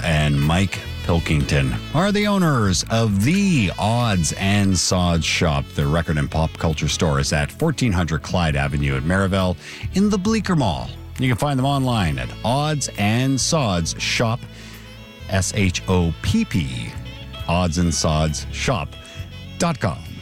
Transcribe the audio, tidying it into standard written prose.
and Mike Pilkington are the owners of the Odds and Sods Shop. The record and pop culture store is at 1400 Clyde Avenue at Marieville in the Bleecker Mall. You can find them online at Odds and Sods Shop, SHOPP, oddsandsodsshop.com.